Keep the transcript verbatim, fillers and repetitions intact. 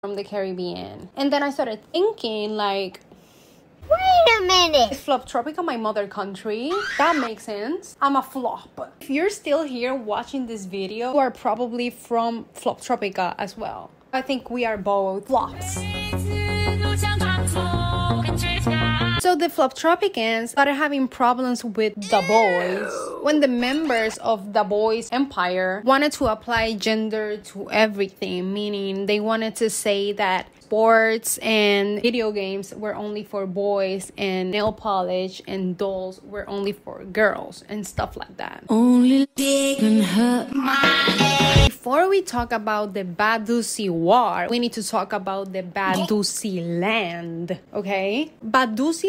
from the Caribbean. And then I started thinking, like, wait a minute. is Floptropica my mother country? That makes sense. I'm a flop. If you're still here watching this video, you are probably from Floptropica as well. I think we are both flops. So the Floptropicans started having problems with the boys when the members of the boys empire wanted to apply gender to everything, meaning they wanted to say that sports and video games were only for boys and nail polish and dolls were only for girls and stuff like that. Only they can hurt my. Before we talk about the Badusi War, we need to talk about the Badusi land, okay? Badusi